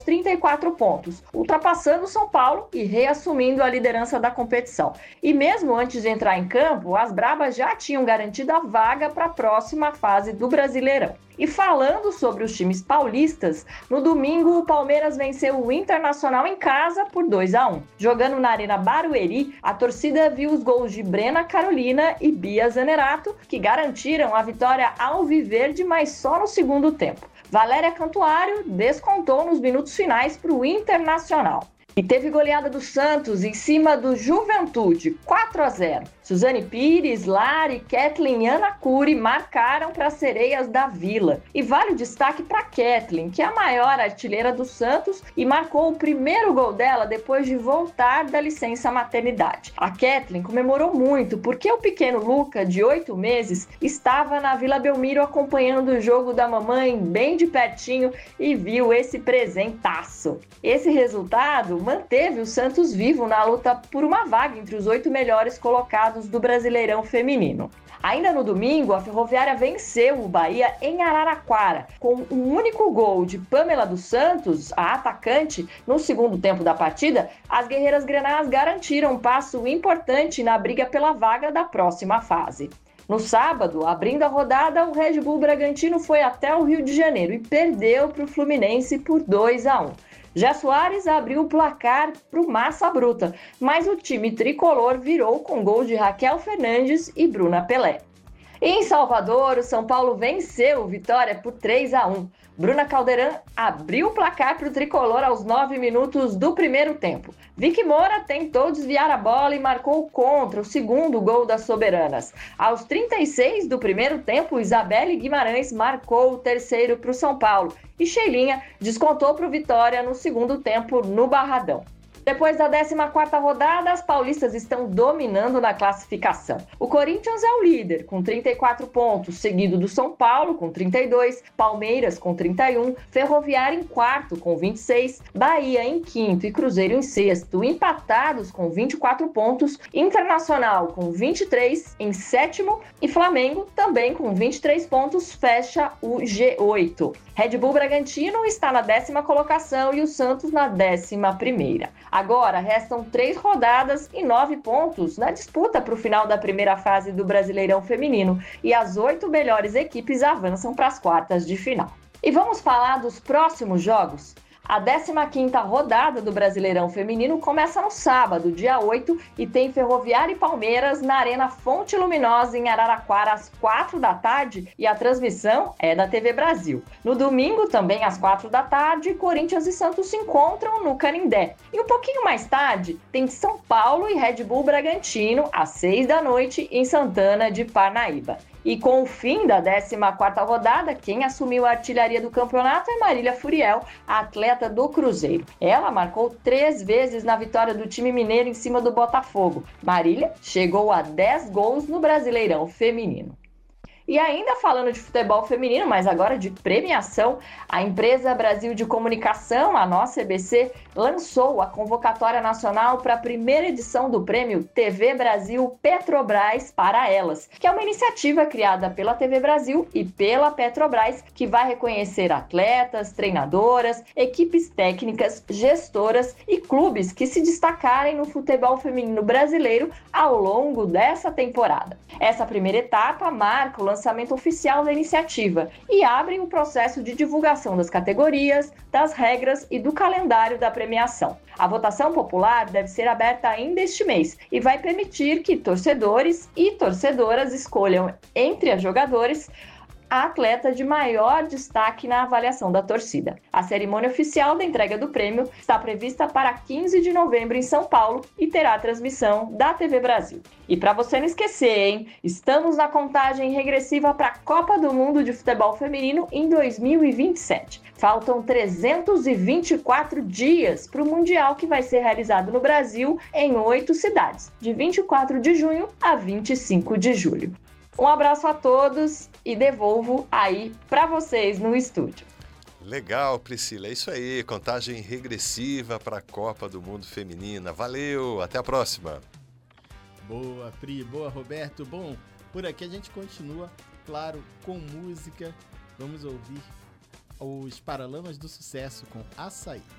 34 pontos, ultrapassando o São Paulo e reassumindo a liderança da competição. E mesmo antes de entrar em campo, as Brabas já tinham garantido a vaga para a próxima fase do Brasileirão. E falando sobre os times paulistas, no domingo o Palmeiras venceu o Internacional em casa por 2-1. Jogando na Arena Barueri, a torcida viu os gols de Brena Carolina e Bia Zanerato, que garantiram a vitória alviverde, mas só no segundo tempo. Valéria Cantuário descontou nos minutos finais para o Internacional. E teve goleada do Santos em cima do Juventude, 4-0. Suzane Pires, Lari, Kathleen e Ana Curi marcaram para as Sereias da Vila. E vale o destaque para Kathleen, que é a maior artilheira do Santos e marcou o primeiro gol dela depois de voltar da licença maternidade. A Kathleen comemorou muito porque o pequeno Luca, de 8 meses, estava na Vila Belmiro acompanhando o jogo da mamãe bem de pertinho e viu esse presentaço. Esse resultado manteve o Santos vivo na luta por uma vaga entre os 8 melhores colocados do Brasileirão Feminino. Ainda no domingo, a Ferroviária venceu o Bahia em Araraquara, com um único gol de Pamela dos Santos, a atacante, no segundo tempo da partida. As guerreiras grenás garantiram um passo importante na briga pela vaga da próxima fase. No sábado, abrindo a rodada, o Red Bull Bragantino foi até o Rio de Janeiro e perdeu para o Fluminense por 2-1. Jé Soares abriu o placar para o Massa Bruta, mas o time tricolor virou com gol de Raquel Fernandes e Bruna Pelé. E em Salvador, o São Paulo venceu o Vitória por 3-1. Bruna Caldeirão abriu o placar para o tricolor aos 9 minutos do primeiro tempo. Vicky Moura tentou desviar a bola e marcou contra o segundo gol das soberanas. Aos 36 do primeiro tempo, Isabelle Guimarães marcou o terceiro para o São Paulo. E Sheilinha descontou para o Vitória no segundo tempo no Barradão. Depois da 14ª rodada, as paulistas estão dominando na classificação. O Corinthians é o líder, com 34 pontos, seguido do São Paulo, com 32, Palmeiras, com 31, Ferroviária em quarto, com 26, Bahia em quinto e Cruzeiro em sexto, empatados com 24 pontos, Internacional com 23 em sétimo e Flamengo, também com 23 pontos, fecha o G8. Red Bull Bragantino está na 10ª colocação e o Santos na 11ª. Agora, restam 3 rodadas e 9 pontos na disputa para o final da primeira fase do Brasileirão Feminino e as 8 melhores equipes avançam para as quartas de final. E vamos falar dos próximos jogos? A 15ª rodada do Brasileirão Feminino começa no sábado, dia 8, e tem Ferroviária e Palmeiras na Arena Fonte Luminosa, em Araraquara, às 4 da tarde, e a transmissão é da TV Brasil. No domingo, também às 4 da tarde, Corinthians e Santos se encontram no Canindé. E um pouquinho mais tarde, tem São Paulo e Red Bull Bragantino, às 6 da noite, em Santana de Parnaíba. E com o fim da 14ª rodada, quem assumiu a artilharia do campeonato é Marília Furiel, a atleta do Cruzeiro. Ela marcou 3 vezes na vitória do time mineiro em cima do Botafogo. Marília chegou a 10 gols no Brasileirão Feminino. E ainda falando de futebol feminino, mas agora de premiação, a empresa Brasil de Comunicação, a nossa EBC, lançou a convocatória nacional para a primeira edição do prêmio TV Brasil Petrobras para Elas, que é uma iniciativa criada pela TV Brasil e pela Petrobras, que vai reconhecer atletas, treinadoras, equipes técnicas, gestoras e clubes que se destacarem no futebol feminino brasileiro ao longo dessa temporada. Essa primeira etapa marca o lançamento oficial da iniciativa e abre o processo de divulgação das categorias, das regras e do calendário da premiação. A votação popular deve ser aberta ainda este mês e vai permitir que torcedores e torcedoras escolham entre as jogadoras a atleta de maior destaque na avaliação da torcida. A cerimônia oficial da entrega do prêmio está prevista para 15 de novembro em São Paulo e terá transmissão da TV Brasil. E para você não esquecer, hein? Estamos na contagem regressiva para a Copa do Mundo de Futebol Feminino em 2027. Faltam 324 dias para o Mundial, que vai ser realizado no Brasil em 8 cidades, de 24 de junho a 25 de julho. Um abraço a todos e devolvo aí para vocês no estúdio. Legal, Priscila. É isso aí. Contagem regressiva para a Copa do Mundo Feminina. Valeu, até a próxima. Boa, Pri. Boa, Roberto. Bom, por aqui a gente continua, claro, com música. Vamos ouvir os Paralamas do Sucesso com Açaí.